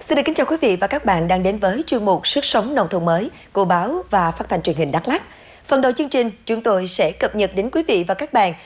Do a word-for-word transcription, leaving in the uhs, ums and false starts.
Xin được kính chào quý vị và các bạn đang đến với chuyên mục Sức sống nông thôn mới của báo và phát thanh truyền hình Đắk Lắk. Phần đầu chương trình, chúng tôi sẽ cập nhật đến quý vị và các bạn